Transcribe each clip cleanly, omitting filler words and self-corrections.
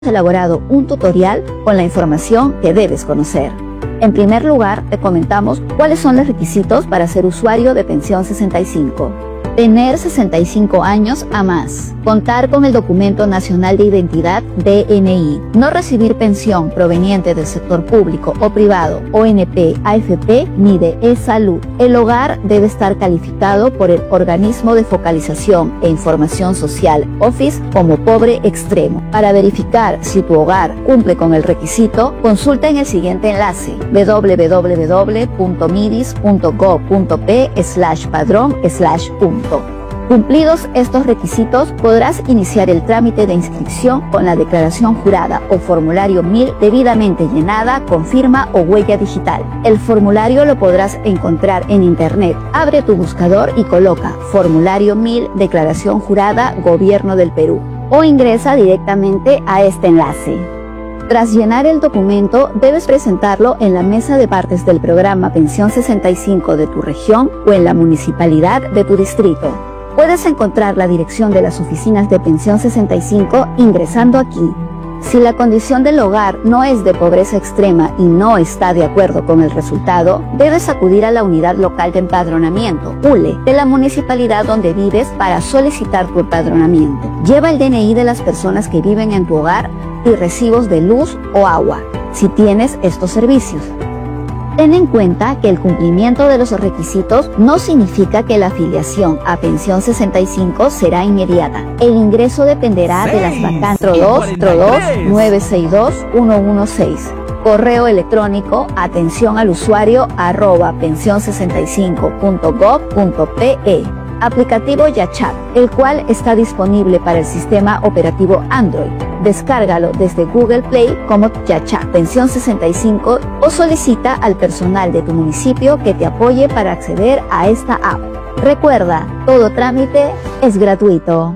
elaborado un tutorial con la información que debes conocer. En primer lugar, te comentamos cuáles son los requisitos para ser usuario de Pensión 65. Tener 65 años a más. Contar con el Documento Nacional de Identidad DNI. No recibir pensión proveniente del sector público o privado, ONP, AFP ni de e-salud. El hogar debe estar calificado por el Organismo de Focalización e Información Social, OFIS, como pobre extremo. Para verificar si tu hogar cumple con el requisito, consulta en el siguiente enlace: www.midis.gov.p/padrón/punto. Cumplidos estos requisitos, podrás iniciar el trámite de inscripción con la declaración jurada o formulario 1000 debidamente llenada con firma o huella digital. El formulario lo podrás encontrar en internet. Abre tu buscador y coloca formulario 1000 declaración jurada Gobierno del Perú o ingresa directamente a este enlace. Tras llenar el documento, debes presentarlo en la mesa de partes del programa Pensión 65 de tu región o en la municipalidad de tu distrito. Puedes encontrar la dirección de las oficinas de Pensión 65 ingresando aquí. Si la condición del hogar no es de pobreza extrema y no está de acuerdo con el resultado, debes acudir a la Unidad Local de Empadronamiento, ULE, de la municipalidad donde vives para solicitar tu empadronamiento. Lleva el DNI de las personas que viven en tu hogar y recibos de luz o agua, si tienes estos servicios. Ten en cuenta que el cumplimiento de los requisitos no significa que la afiliación a Pensión 65 será inmediata. El ingreso dependerá de las vacantes 962-116. Correo electrónico atencionalusuario@pension65.gov.pe. Aplicativo YaChat, el cual está disponible para el sistema operativo Android. Descárgalo desde Google Play como YaChat Pensión 65 o solicita al personal de tu municipio que te apoye para acceder a esta app. Recuerda, todo trámite es gratuito.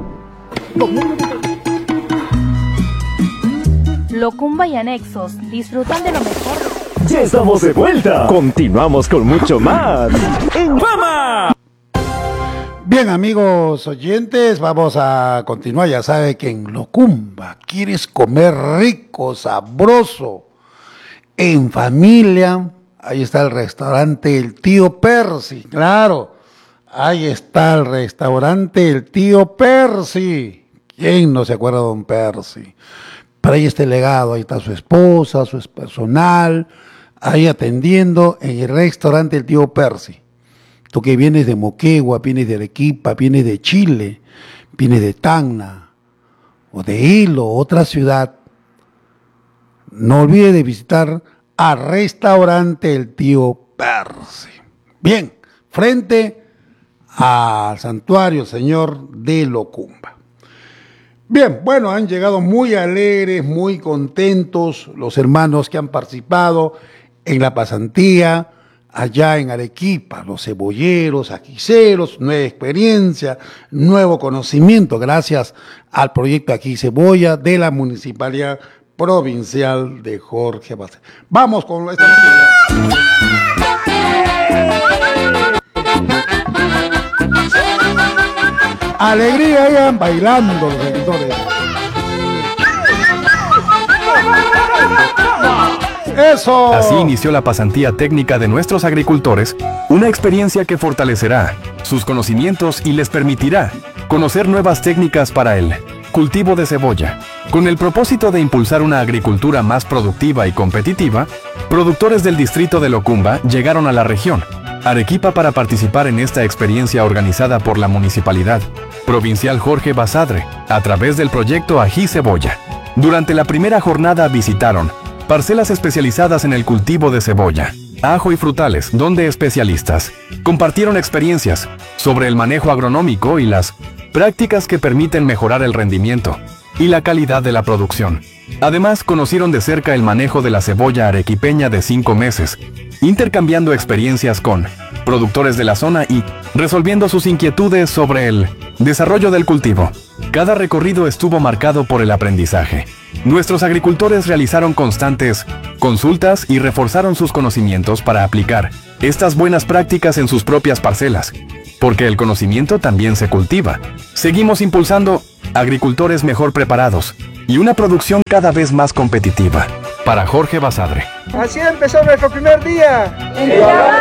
Locumba y anexos, disfrutan de lo mejor. ¡Ya estamos de vuelta! Continuamos con mucho más en Fama. Bien, amigos oyentes, vamos a continuar. Ya sabe que en Locumba quieres comer rico, sabroso, en familia. Ahí está el restaurante El Tío Percy, claro. Ahí está el restaurante El Tío Percy. ¿Quién no se acuerda de don Percy? Pero ahí está el legado, ahí está su esposa, su personal, ahí atendiendo en el restaurante El Tío Percy. Tú que vienes de Moquegua, vienes de Arequipa, vienes de Chile, vienes de Tacna, o de Hilo, otra ciudad, no olvides de visitar al restaurante El Tío Percy. Bien, frente al santuario Señor de Locumba. Bien, bueno, han llegado muy alegres, muy contentos los hermanos que han participado en la pasantía allá en Arequipa, los cebolleros, aquiseros, nueva experiencia, nuevo conocimiento, gracias al proyecto Aquí Cebolla de la Municipalidad Provincial de Jorge Basadre. Vamos con esta noticia. Alegría, vayan bailando los seguidores. ¡Eso! Así inició la pasantía técnica de nuestros agricultores, una experiencia que fortalecerá sus conocimientos y les permitirá conocer nuevas técnicas para el cultivo de cebolla. Con el propósito de impulsar una agricultura más productiva y competitiva, productores del distrito de Locumba llegaron a la región Arequipa para participar en esta experiencia organizada por la Municipalidad Provincial Jorge Basadre a través del proyecto Ají Cebolla. Durante la primera jornada visitaron parcelas especializadas en el cultivo de cebolla, ajo y frutales, donde especialistas compartieron experiencias sobre el manejo agronómico y las prácticas que permiten mejorar el rendimiento y la calidad de la producción. Además, conocieron de cerca el manejo de la cebolla arequipeña de 5 meses, intercambiando experiencias con productores de la zona y resolviendo sus inquietudes sobre el desarrollo del cultivo. Cada recorrido estuvo marcado por el aprendizaje. Nuestros agricultores realizaron constantes consultas y reforzaron sus conocimientos para aplicar estas buenas prácticas en sus propias parcelas, porque el conocimiento también se cultiva. Seguimos impulsando agricultores mejor preparados y una producción cada vez más competitiva. Para Jorge Basadre. Así empezó nuestro primer día. ¡En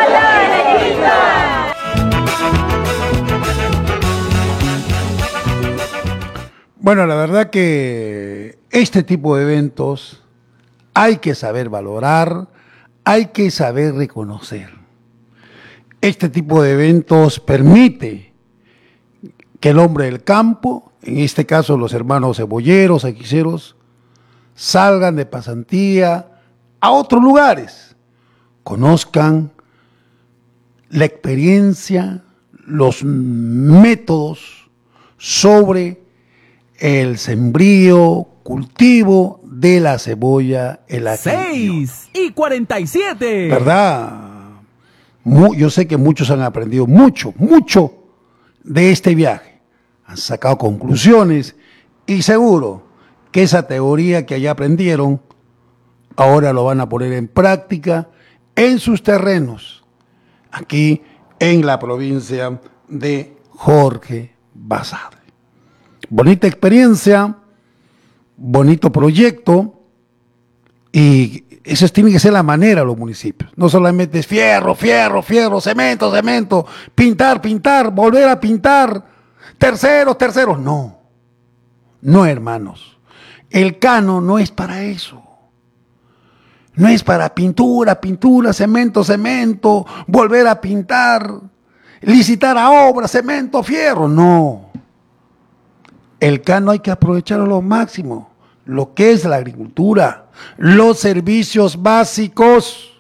Bueno, la verdad que este tipo de eventos hay que saber valorar, hay que saber reconocer. Este tipo de eventos permite que el hombre del campo, en este caso los hermanos cebolleros, aquiseros, salgan de pasantía a otros lugares, conozcan la experiencia, los métodos sobre el sembrío, cultivo de la cebolla, el ajillo. 6:47. ¿Verdad? Yo sé que muchos han aprendido mucho de este viaje. Han sacado conclusiones y seguro que esa teoría que allá aprendieron, ahora lo van a poner en práctica en sus terrenos, aquí en la provincia de Jorge Basadre. Bonita experiencia, bonito proyecto, y esa tiene que ser la manera de los municipios. No solamente es fierro, cemento, pintar, volver a pintar, terceros, no hermanos. El cano no es para eso. No es para pintura, cemento, volver a pintar, licitar a obra, cemento, fierro, no. El cano hay que aprovecharlo a lo máximo, lo que es la agricultura, los servicios básicos.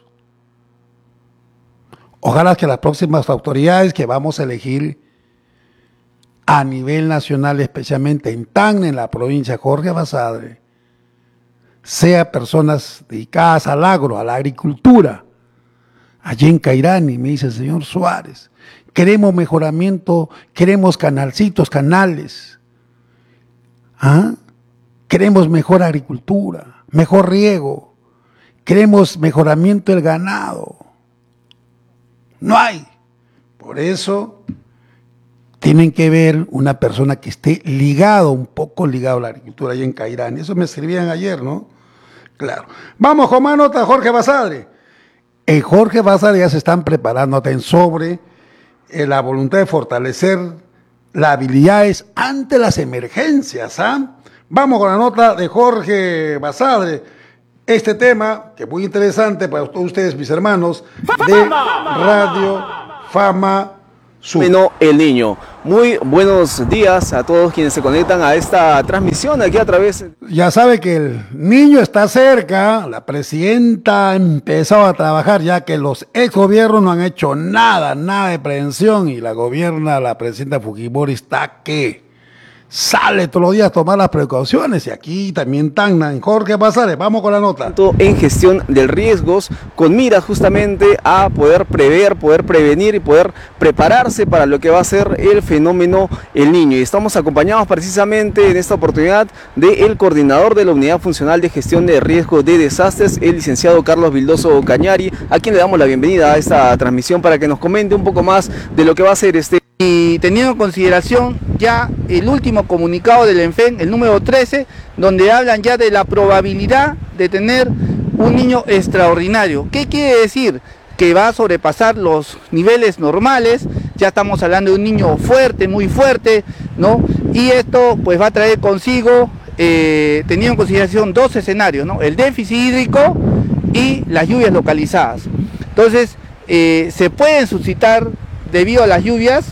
Ojalá que las próximas autoridades que vamos a elegir a nivel nacional, especialmente en Tacna, en la provincia de Jorge Basadre, sean personas dedicadas al agro, a la agricultura. Allí en Cairani, me dice el señor Suárez, queremos mejoramiento, queremos canales. Queremos mejor agricultura, mejor riego, queremos mejoramiento del ganado. No hay. Por eso tienen que ver una persona que esté un poco ligado a la agricultura allá en Cairani. Eso me escribían ayer, ¿no? Claro. Vamos con más nota, Jorge Basadre. En Jorge Basadre ya se están preparando sobre la voluntad de fortalecer las habilidades ante las emergencias. Vamos con la nota de Jorge Basadre. Este tema, que es muy interesante para ustedes, mis hermanos, de Radio Fama Sur. El Niño. Muy buenos días a todos quienes se conectan a esta transmisión aquí a través. Ya sabe que el niño está cerca, la presidenta ha empezado a trabajar ya que los ex gobiernos no han hecho nada de prevención y la presidenta Fujimori está que sale todos los días a tomar las precauciones y aquí también Tacna, en Jorge Basadre. Vamos con la nota. En gestión de riesgos con miras justamente a poder prever, poder prevenir y poder prepararse para lo que va a ser el fenómeno El Niño. Y estamos acompañados precisamente en esta oportunidad del coordinador de la Unidad Funcional de Gestión de Riesgos de Desastres, el licenciado Carlos Vildoso Cañari, a quien le damos la bienvenida a esta transmisión para que nos comente un poco más de lo que va a ser Y teniendo en consideración ya el último comunicado del ENFEN, el número 13, donde hablan ya de la probabilidad de tener un niño extraordinario. ¿Qué quiere decir? Que va a sobrepasar los niveles normales, ya estamos hablando de un niño fuerte, muy fuerte, ¿no? Y esto pues va a traer consigo, teniendo en consideración dos escenarios, ¿no? El déficit hídrico y las lluvias localizadas. Entonces, se pueden suscitar, debido a las lluvias,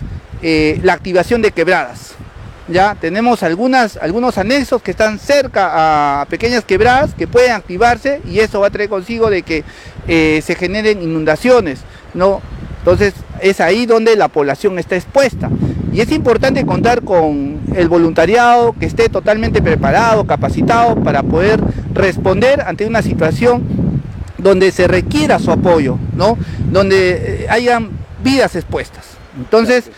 la activación de quebradas. Ya tenemos algunos anexos que están cerca a pequeñas quebradas que pueden activarse y eso va a traer consigo de que se generen inundaciones, ¿no? Entonces es ahí donde la población está expuesta y es importante contar con el voluntariado que esté totalmente preparado, capacitado para poder responder ante una situación donde se requiera su apoyo, ¿no? Donde hayan vidas expuestas. Entonces,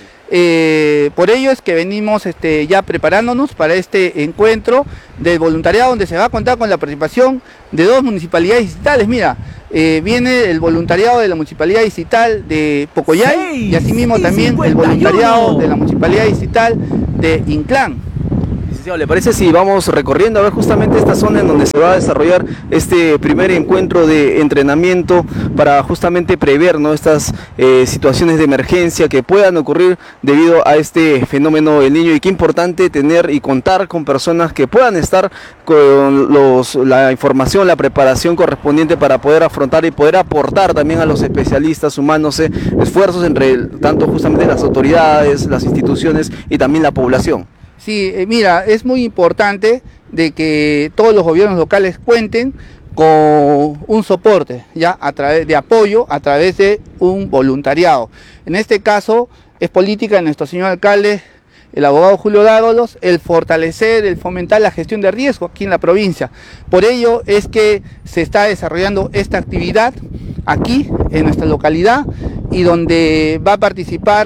por ello es que venimos ya preparándonos para este encuentro del voluntariado, donde se va a contar con la participación de dos municipalidades distritales. Mira, viene el voluntariado de la municipalidad distrital de Pocoyay y asimismo también el voluntariado de la municipalidad distrital de Inclán. Licenciado, ¿le parece si vamos recorriendo a ver justamente esta zona en donde se va a desarrollar este primer encuentro de entrenamiento para justamente prever, ¿no?, estas situaciones de emergencia que puedan ocurrir debido a este fenómeno del niño? Y qué importante tener y contar con personas que puedan estar con la información, la preparación correspondiente para poder afrontar y poder aportar también a los especialistas humanos esfuerzos entre tanto justamente las autoridades, las instituciones y también la población. Sí, mira, es muy importante de que todos los gobiernos locales cuenten con un soporte, ya a través de apoyo, a través de un voluntariado. En este caso es política de nuestro señor alcalde, el abogado Julio Dávalos, el fortalecer, el fomentar la gestión de riesgo aquí en la provincia. Por ello es que se está desarrollando esta actividad aquí en nuestra localidad y donde va a participar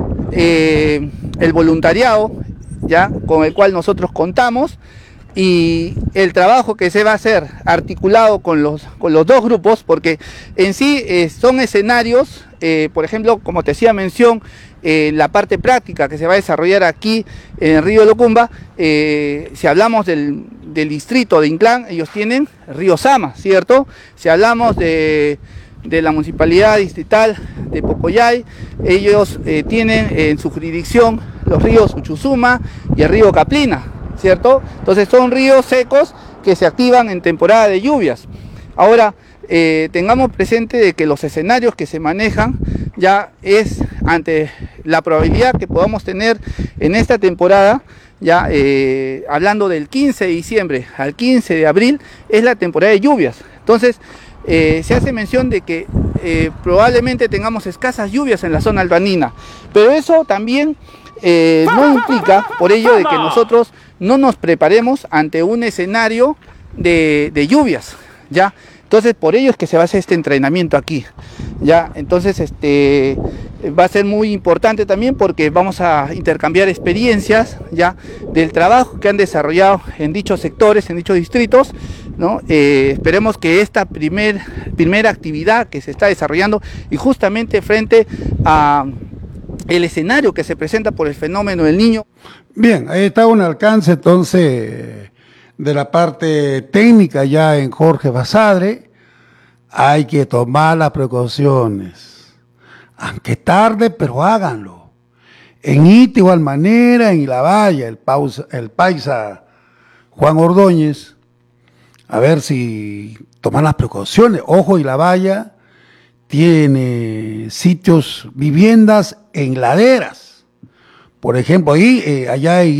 el voluntariado, ya con el cual nosotros contamos, y el trabajo que se va a hacer articulado con los dos grupos, porque en sí son escenarios, por ejemplo, como te hacía mención, la parte práctica que se va a desarrollar aquí en el río Locumba, si hablamos del distrito de Inclán, ellos tienen río Sama, ¿cierto? Si hablamos de la municipalidad distrital de Pocoyay, ellos tienen en su jurisdicción los ríos Uchusuma y el río Caplina, ¿cierto? Entonces son ríos secos que se activan en temporada de lluvias. Ahora, tengamos presente de que los escenarios que se manejan ya es ante la probabilidad que podamos tener en esta temporada, ya hablando del 15 de diciembre al 15 de abril, es la temporada de lluvias. Entonces, se hace mención de que probablemente tengamos escasas lluvias en la zona albanina, pero eso también no implica, por ello, de que nosotros no nos preparemos ante un escenario de lluvias, ¿ya? Entonces, por ello es que se va a hacer este entrenamiento aquí, ¿ya? Entonces, va a ser muy importante también porque vamos a intercambiar experiencias, ¿ya?, del trabajo que han desarrollado en dichos sectores, en dichos distritos, ¿no? Esperemos que esta primera actividad que se está desarrollando y justamente frente a el escenario que se presenta por el fenómeno del niño. Bien, ahí está un alcance entonces de la parte técnica ya en Jorge Basadre. Hay que tomar las precauciones, aunque tarde, pero háganlo. En Ita igual manera, en Ilabaya, el paisa Juan Ordóñez, a ver si toman las precauciones. Ojo, Ilabaya tiene sitios, viviendas en laderas. Por ejemplo, ahí, allá en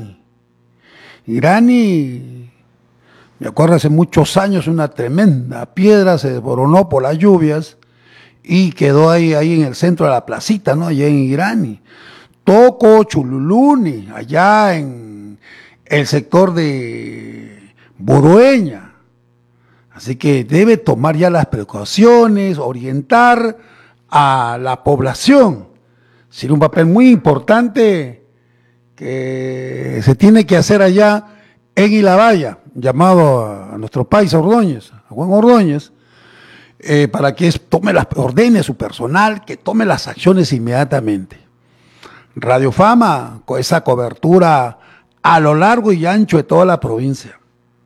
Irani, me acuerdo hace muchos años, una tremenda piedra se desboronó por las lluvias y quedó ahí en el centro de la placita, ¿no? Allá en Irani. Toco, Chululuni, allá en el sector de Borueña. Así que debe tomar ya las precauciones, orientar a la población. Sería un papel muy importante que se tiene que hacer allá en Ilabaya, llamado a nuestro país Ordóñez, a Juan Ordóñez, para que ordene su personal, que tome las acciones inmediatamente. Radio Fama, con esa cobertura a lo largo y ancho de toda la provincia.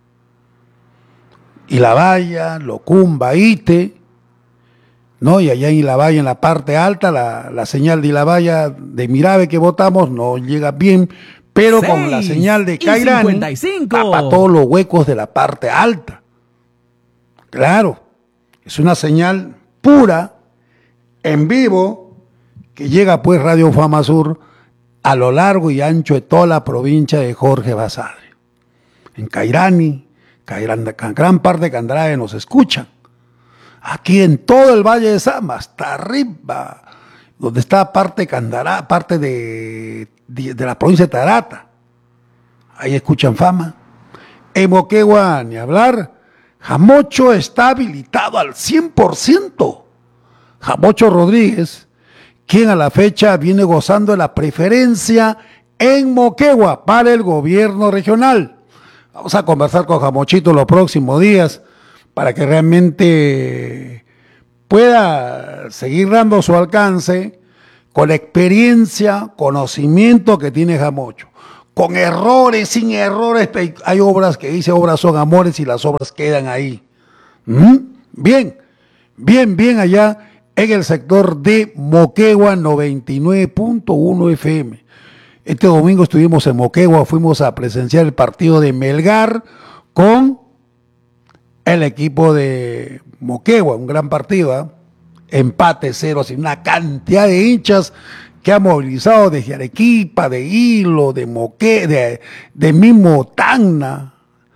Ilabaya, Locumba, Ite, ¿no? Y allá en Ilabaya, en la parte alta, la señal de Ilabaya, de Mirabe que votamos, no llega bien, pero con la señal de Cairani, tapa todos los huecos de la parte alta. Claro, es una señal pura, en vivo, que llega pues Radio Fama Sur a lo largo y ancho de toda la provincia de Jorge Basadre. En Cairani, gran parte de Candarave nos escuchan. Aquí en todo el Valle de Sama, hasta arriba, donde está parte de Candarave, parte de la provincia de Tarata. Ahí escuchan Fama. En Moquegua, ni hablar. Jamocho está habilitado al 100%. Jamocho Rodríguez, quien a la fecha viene gozando de la preferencia en Moquegua para el gobierno regional. Vamos a conversar con Jamochito los próximos días para que realmente pueda seguir dando su alcance con la experiencia, conocimiento que tiene Jamocho. con errores, sin errores. Hay obras que dice obras son amores y las obras quedan ahí. Bien allá en el sector de Moquegua 99.1 FM. Este domingo estuvimos en Moquegua, fuimos a presenciar el partido de Melgar con el equipo de Moquegua, un gran partido, ¿eh? Empate 0, así una cantidad de hinchas que ha movilizado desde Arequipa, de Hilo, de Moquegua, de mismo Tacna,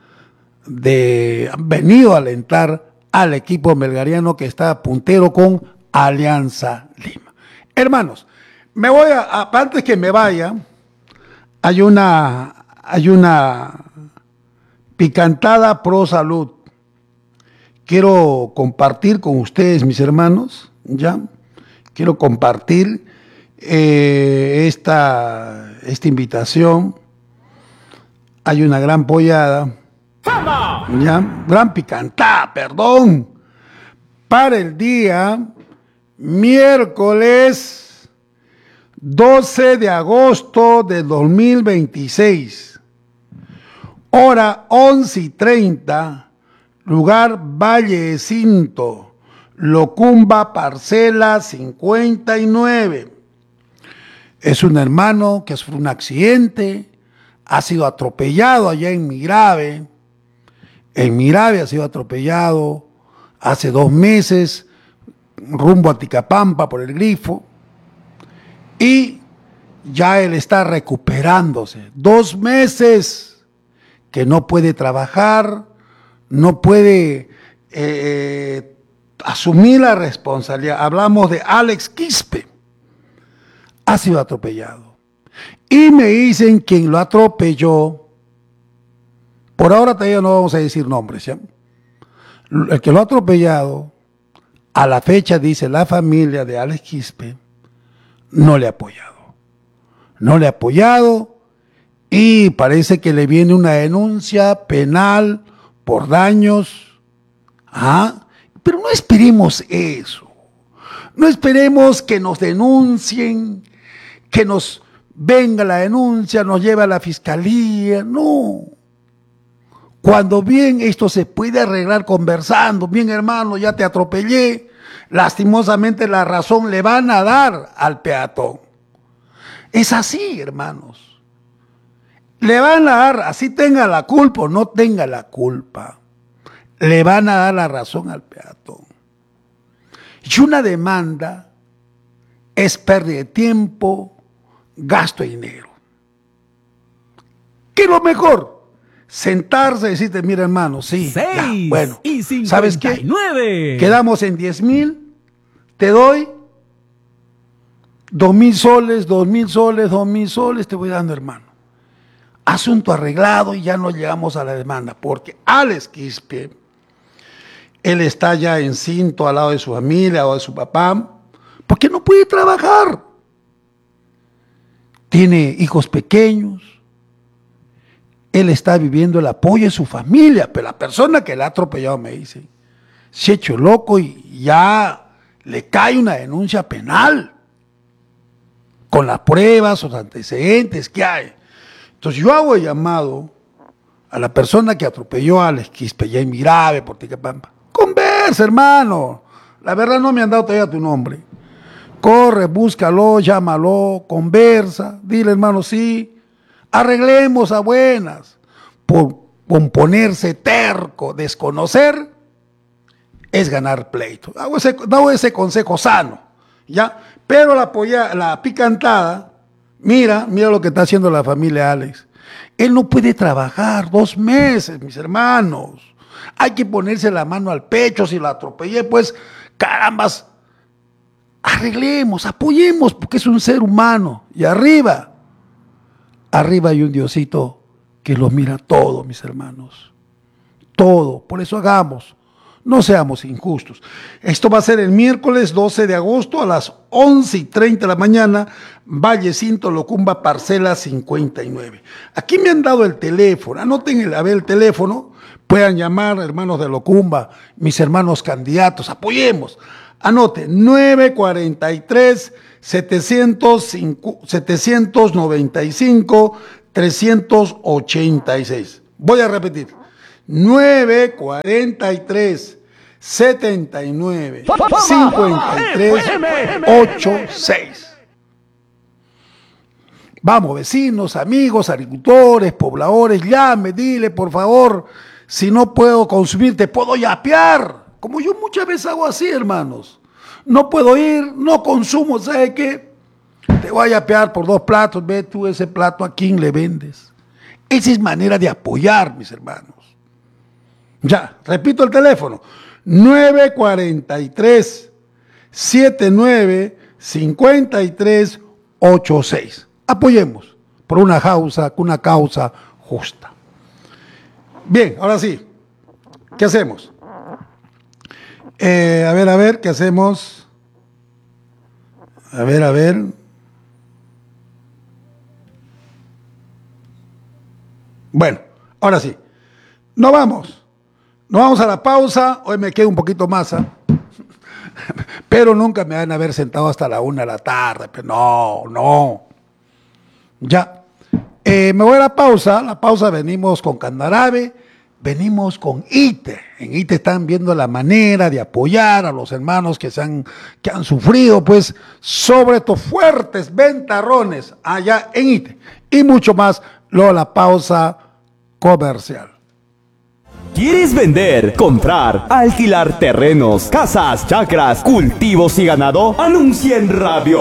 han venido a alentar al equipo melgariano que está puntero con Alianza Lima. Hermanos, me voy antes que me vaya, hay una picantada pro salud. Quiero compartir con ustedes, mis hermanos, ¿ya? Quiero compartir esta invitación. Hay una gran pollada, ¿ya? Gran picantada, perdón, para el día miércoles 12 de agosto de 2026, hora 11:30, lugar Valle Cinto, Locumba, parcela 59. Es un hermano que sufrió un accidente, ha sido atropellado allá en Mirave. En Mirave ha sido atropellado hace 2 meses, rumbo a Ticapampa por el Grifo. Y ya él está recuperándose. 2 meses que no puede trabajar, no puede asumir la responsabilidad. Hablamos de Alex Quispe. Ha sido atropellado. Y me dicen quién lo atropelló. Por ahora todavía no vamos a decir nombres, ¿ya? El que lo ha atropellado, a la fecha dice la familia de Alex Quispe, no le ha apoyado. No le ha apoyado y parece que le viene una denuncia penal por daños. Pero no esperemos eso. No esperemos que nos denuncien, que nos venga la denuncia, nos lleve a la fiscalía. No. Cuando bien esto se puede arreglar conversando, bien hermano, ya te atropellé, lastimosamente la razón le van a dar al peatón. Es así, hermanos. Le van a dar, así tenga la culpa o no tenga la culpa, le van a dar la razón al peatón. Y una demanda es pérdida de tiempo, gasto de dinero. ¿Qué es lo mejor? Sentarse y decirte, mira hermano, sí, 6 ya, bueno, y 59. ¿sabes qué? Quedamos en 10,000, te doy 2,000 soles, 2,000 soles, 2,000 soles, te voy dando, hermano. Asunto arreglado y ya no llegamos a la demanda, porque Alex Quispe, él está ya en cinto al lado de su familia o de su papá, porque no puede trabajar. Tiene hijos pequeños. Él está viviendo el apoyo de su familia, pero la persona que le ha atropellado me dice, se ha hecho loco y ya le cae una denuncia penal con las pruebas, los antecedentes que hay. Entonces yo hago el llamado a la persona que atropelló a Alex Quispe, ya en Mirave, por Ticapampa. Conversa, hermano. La verdad no me han dado todavía tu nombre. Corre, búscalo, llámalo, conversa, dile hermano, sí. Arreglemos a buenas. Por ponerse terco, desconocer, es ganar pleito. Hago ese consejo sano, ¿ya? Pero la picantada, mira lo que está haciendo la familia Alex. Él no puede trabajar 2 meses, mis hermanos. Hay que ponerse la mano al pecho. Si lo atropellé, pues, carambas, arreglemos, apoyemos, porque es un ser humano. Y arriba hay un Diosito que lo mira todo, mis hermanos. Todo. Por eso hagamos. No seamos injustos. Esto va a ser el miércoles 12 de agosto a las 11:30 de la mañana, Valle Cinto, Locumba, parcela 59. Aquí me han dado el teléfono. Anoten el teléfono. Puedan llamar, hermanos de Locumba, mis hermanos candidatos. Apoyemos. Anote 943 795 386. Voy a repetir. 943 79 53 86. Vamos, vecinos, amigos, agricultores, pobladores, llame, dile, por favor, si no puedo consumir, te puedo yapear. Como yo muchas veces hago así, hermanos. No puedo ir, no consumo, ¿sabe qué? Te voy a yapear por 2 platos, ve tú ese plato a quién le vendes. Esa es manera de apoyar, mis hermanos. Ya, repito el teléfono. 943 79 53 86. Apoyemos por una causa justa. Bien, ahora sí. ¿Qué hacemos? A ver, ¿qué hacemos? A ver. Bueno, ahora sí. No vamos a la pausa. Hoy me quedo un poquito más, ¿eh? Pero nunca me van a haber sentado hasta la 1 de la tarde. Pero no. Ya. Me voy a la pausa venimos con Candarave, venimos con ITE. En ITE están viendo la manera de apoyar a los hermanos que han sufrido, pues, sobre estos fuertes ventarrones allá en ITE. Y mucho más, luego la pausa comercial. ¿Quieres vender, comprar, alquilar terrenos, casas, chacras, cultivos y ganado? Anuncia en radio